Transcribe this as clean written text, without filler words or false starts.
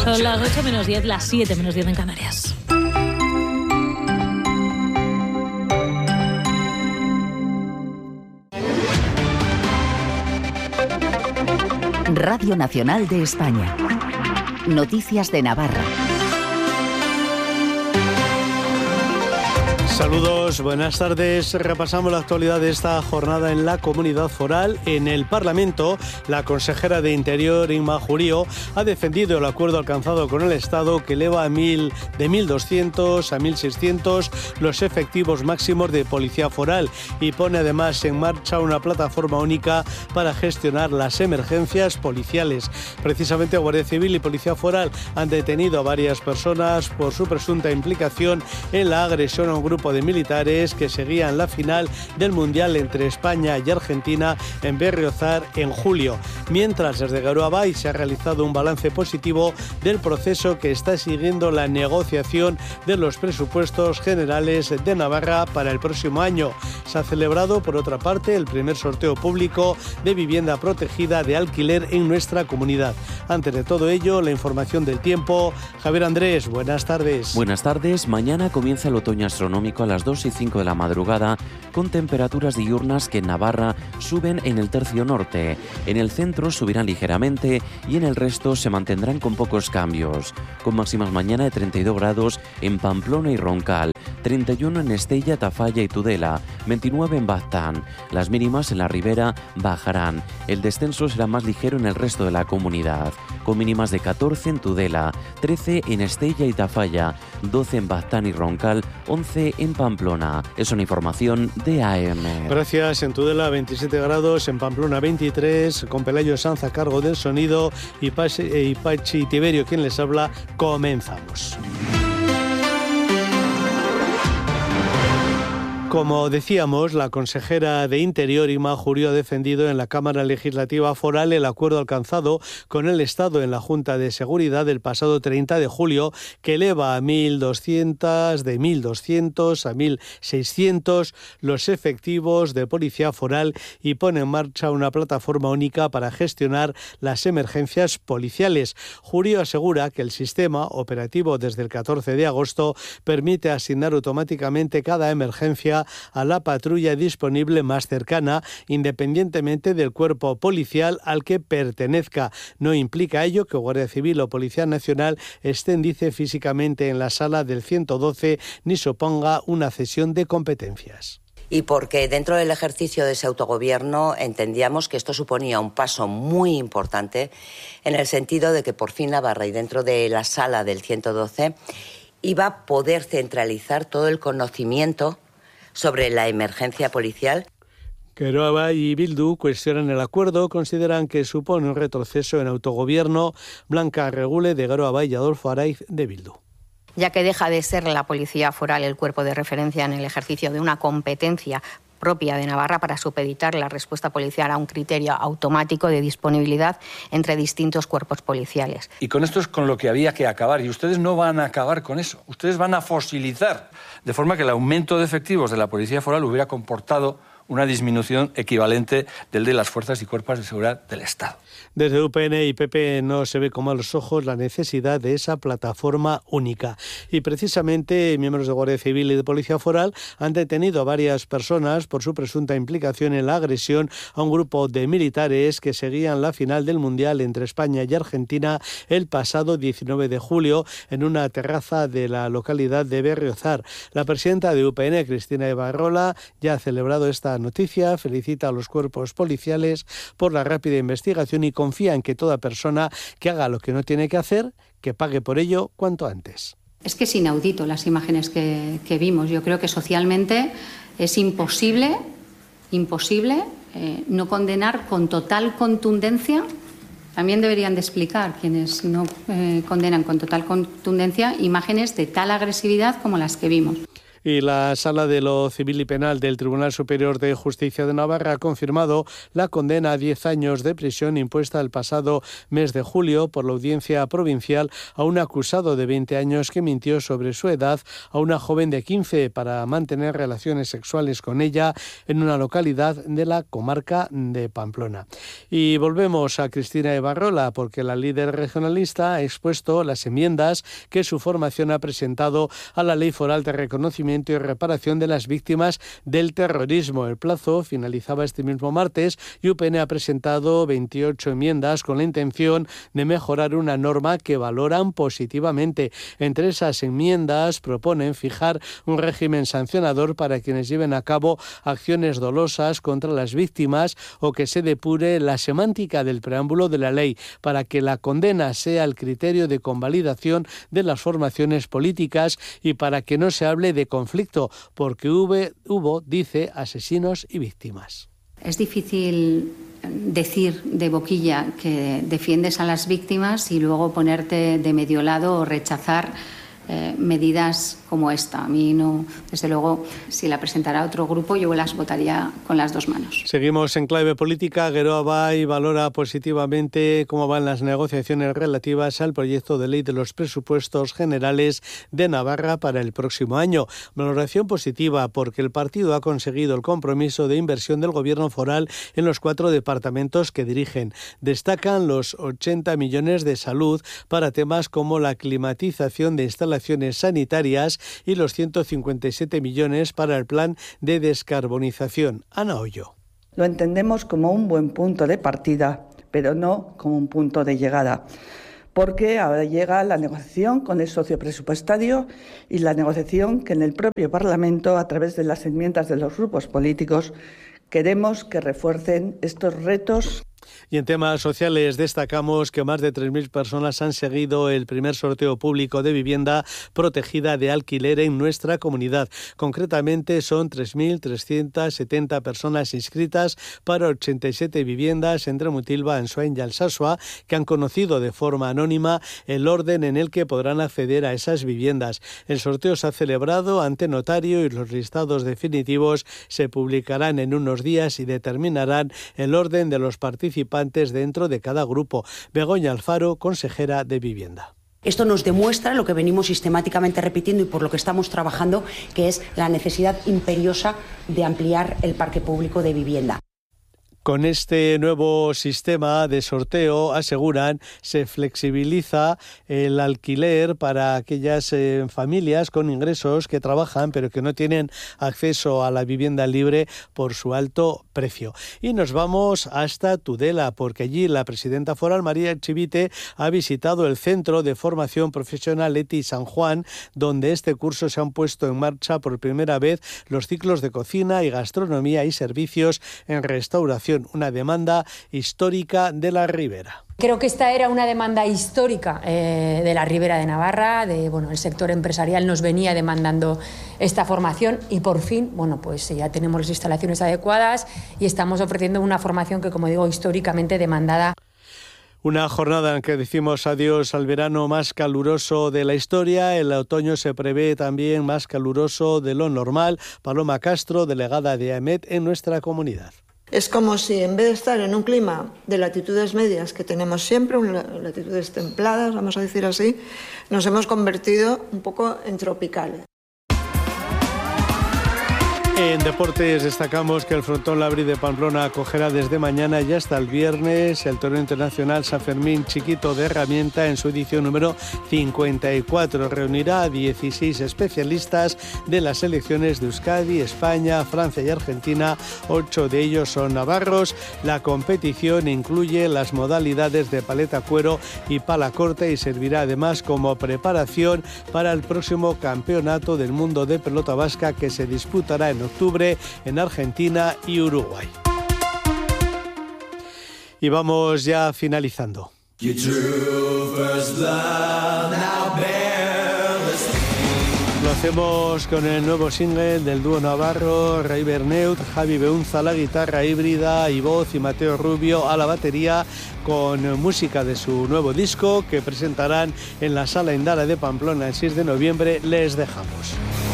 Son las 8 menos 10, las 7 menos 10 en Canarias. Radio Nacional de España. Noticias de Navarra. Saludos, buenas tardes. Repasamos la actualidad de esta jornada en la Comunidad Foral. En el Parlamento, la consejera de Interior, Inma Jurío, ha defendido el acuerdo alcanzado con el Estado que eleva de 1.200 a 1.600 los efectivos máximos de Policía Foral y pone además en marcha una plataforma única para gestionar las emergencias policiales. Precisamente Guardia Civil y Policía Foral han detenido a varias personas por su presunta implicación en la agresión a un grupo de militares que seguían la final del Mundial entre España y Argentina en Berriozar en julio. Mientras, desde Garoabay se ha realizado un balance positivo del proceso que está siguiendo la negociación de los presupuestos generales de Navarra para el próximo año. Se ha celebrado, por otra parte, el primer sorteo público de vivienda protegida de alquiler en nuestra comunidad. Antes de todo ello, la información del tiempo. Javier Andrés, buenas tardes. Buenas tardes. Mañana comienza el otoño astronómico a las 2 y 5 de la madrugada, con temperaturas diurnas que en Navarra suben en el tercio norte. En el centro subirán ligeramente y en el resto se mantendrán con pocos cambios, con máximas mañana de 32 grados en Pamplona y Roncal, 31 en Estella, Tafalla y Tudela, 29 en Baztán. Las mínimas en la Ribera bajarán. El descenso será más ligero en el resto de la comunidad, con mínimas de 14 en Tudela, 13 en Estella y Tafalla, 12 en Baztán y Roncal, 11 en Pamplona. Es una información de AM. Gracias. En Tudela 27 grados, en Pamplona 23, con Pelayo Sanz a cargo del sonido y Pachi Tiberio quien les habla. Comenzamos. Como decíamos, la consejera de Interior, Inma Jurío, ha defendido en la Cámara Legislativa Foral el acuerdo alcanzado con el Estado en la Junta de Seguridad del pasado 30 de julio, que eleva a 1.200, de 1.200 a 1.600 los efectivos de Policía Foral y pone en marcha una plataforma única para gestionar las emergencias policiales. Jurío asegura que el sistema, operativo desde el 14 de agosto, permite asignar automáticamente cada emergencia a la patrulla disponible más cercana, independientemente del cuerpo policial al que pertenezca. No implica ello que Guardia Civil o Policía Nacional estén, dice, físicamente en la sala del 112 ni suponga una cesión de competencias. Y porque dentro del ejercicio de ese autogobierno entendíamos que esto suponía un paso muy importante en el sentido de que por fin Navarra, y dentro de la sala del 112, iba a poder centralizar todo el conocimiento sobre la emergencia policial. Garoabay y Bildu cuestionan el acuerdo, consideran que supone un retroceso en autogobierno. Blanca Regule de Garoabay y Adolfo Araiz de Bildu. Ya que deja de ser la Policía Foral el cuerpo de referencia en el ejercicio de una competencia propia de Navarra para supeditar la respuesta policial a un criterio automático de disponibilidad entre distintos cuerpos policiales. Y con esto es con lo que había que acabar, y ustedes no van a acabar con eso. Ustedes van a fosilizar, de forma que el aumento de efectivos de la Policía Foral hubiera comportado una disminución equivalente del de las fuerzas y cuerpos de seguridad del Estado. Desde UPN y PP no se ve con malos ojos la necesidad de esa plataforma única. Y precisamente miembros de Guardia Civil y de Policía Foral han detenido a varias personas por su presunta implicación en la agresión a un grupo de militares que seguían la final del Mundial entre España y Argentina el pasado 19 de julio en una terraza de la localidad de Berriozar. La presidenta de UPN, Cristina Ibarrola, ya ha celebrado esta noticia, felicita a los cuerpos policiales por la rápida investigación y confía en que toda persona que haga lo que no tiene que hacer, que pague por ello cuanto antes. Es que es inaudito las imágenes que vimos. Yo creo que socialmente es imposible no condenar con total contundencia. También deberían de explicar quienes no condenan con total contundencia imágenes de tal agresividad como las que vimos. Y la Sala de lo Civil y Penal del Tribunal Superior de Justicia de Navarra ha confirmado la condena a 10 años de prisión impuesta el pasado mes de julio por la Audiencia Provincial a un acusado de 20 años que mintió sobre su edad a una joven de 15 para mantener relaciones sexuales con ella en una localidad de la comarca de Pamplona. Y volvemos a Cristina Ibarrola porque la líder regionalista ha expuesto las enmiendas que su formación ha presentado a la Ley Foral de Reconocimiento y Reparación de las Víctimas del Terrorismo. El plazo finalizaba este mismo martes y UPN ha presentado 28 enmiendas con la intención de mejorar una norma que valoran positivamente. Entre esas enmiendas proponen fijar un régimen sancionador para quienes lleven a cabo acciones dolosas contra las víctimas o que se depure la semántica del preámbulo de la ley para que la condena sea el criterio de convalidación de las formaciones políticas y para que no se hable de conflicto, porque hubo, dice, asesinos y víctimas. Es difícil decir de boquilla que defiendes a las víctimas y luego ponerte de medio lado o rechazar medidas como esta. A mí no, desde luego, si la presentara otro grupo, yo las votaría con las dos manos. Seguimos en clave política. Geroa Bai valora positivamente cómo van las negociaciones relativas al proyecto de ley de los presupuestos generales de Navarra para el próximo año. Valoración positiva porque el partido ha conseguido el compromiso de inversión del gobierno foral en los 4 departamentos que dirigen. Destacan los 80 millones de salud para temas como la climatización de instalaciones sanitarias y los 157 millones para el plan de descarbonización. Ana Hoyo. Lo entendemos como un buen punto de partida, pero no como un punto de llegada, porque ahora llega la negociación con el socio presupuestario y la negociación que en el propio Parlamento, a través de las enmiendas de los grupos políticos, queremos que refuercen estos retos. Y en temas sociales destacamos que más de 3.000 personas han seguido el primer sorteo público de vivienda protegida de alquiler en nuestra comunidad. Concretamente son 3.370 personas inscritas para 87 viviendas entre Mutilva, Ansoain y Alsasua, que han conocido de forma anónima el orden en el que podrán acceder a esas viviendas. El sorteo se ha celebrado ante notario y los listados definitivos se publicarán en unos días y determinarán el orden de los participantes dentro de cada grupo. Begoña Alfaro, consejera de Vivienda. Esto nos demuestra lo que venimos sistemáticamente repitiendo y por lo que estamos trabajando, que es la necesidad imperiosa de ampliar el parque público de vivienda. Con este nuevo sistema de sorteo, aseguran, se flexibiliza el alquiler para aquellas familias con ingresos que trabajan pero que no tienen acceso a la vivienda libre por su alto precio. Y nos vamos hasta Tudela, porque allí la presidenta foral María Chivite ha visitado el Centro de Formación Profesional ETI San Juan, donde este curso se han puesto en marcha por primera vez los ciclos de cocina y gastronomía y servicios en restauración, una demanda histórica de la Ribera. Creo que esta era una demanda histórica de la Ribera de Navarra, el sector empresarial nos venía demandando esta formación y por fin, pues ya tenemos las instalaciones adecuadas y estamos ofreciendo una formación que, como digo, históricamente demandada. Una jornada en que decimos adiós al verano más caluroso de la historia. El otoño se prevé también más caluroso de lo normal. Paloma Castro, delegada de AEMET en nuestra comunidad. Es como si en vez de estar en un clima de latitudes medias que tenemos siempre, latitudes templadas, vamos a decir así, nos hemos convertido un poco en tropicales. En deportes destacamos que el Frontón Labri de Pamplona acogerá desde mañana y hasta el viernes el Torneo Internacional San Fermín Chiquito de Herramienta en su edición número 54. Reunirá a 16 especialistas de las selecciones de Euskadi, España, Francia y Argentina. 8 de ellos son navarros. La competición incluye las modalidades de paleta cuero y pala corta y servirá además como preparación para el próximo Campeonato del Mundo de Pelota Vasca que se disputará en octubre en Argentina y Uruguay. Y vamos ya finalizando. Lo hacemos con el nuevo single del dúo navarro Ray Berneut, Javi Beunza a la guitarra híbrida y voz y Mateo Rubio a la batería, con música de su nuevo disco que presentarán en la Sala Indara de Pamplona el 6 de noviembre. Les dejamos.